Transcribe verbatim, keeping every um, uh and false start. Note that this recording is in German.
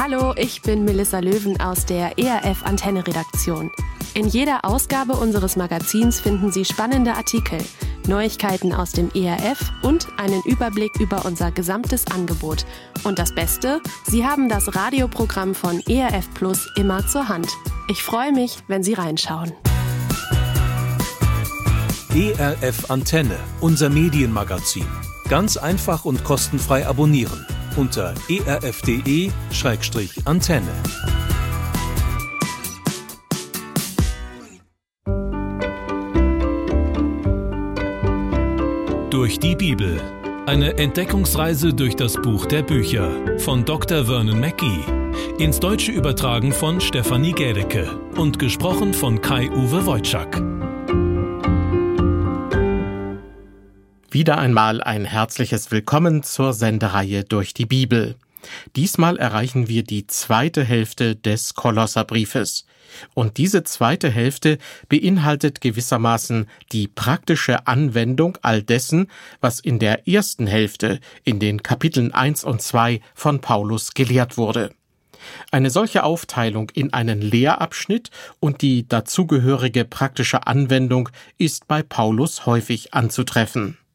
Hallo, ich bin Melissa Löwen aus der E R F Antenne-Redaktion. In jeder Ausgabe unseres Magazins finden Sie spannende Artikel, Neuigkeiten aus dem E R F und einen Überblick über unser gesamtes Angebot. Und das Beste, Sie haben das Radioprogramm von E R F Plus immer zur Hand. Ich freue mich, wenn Sie reinschauen. E R F Antenne, unser Medienmagazin. Ganz einfach und kostenfrei abonnieren unter e r f punkt d e slash antenne. Durch die Bibel. Eine Entdeckungsreise durch das Buch der Bücher von Doktor Vernon Mackey. Ins Deutsche übertragen von Stefanie Gädecke und gesprochen von Kai-Uwe Wojczak. Wieder einmal ein herzliches Willkommen zur Sendereihe Durch die Bibel. Diesmal erreichen wir die zweite Hälfte des Kolosserbriefes. Und diese zweite Hälfte beinhaltet gewissermaßen die praktische Anwendung all dessen, was in der ersten Hälfte in den Kapiteln eins und zwei von Paulus gelehrt wurde. Eine solche Aufteilung in einen Lehrabschnitt und die dazugehörige praktische Anwendung ist bei Paulus häufig anzutreffen.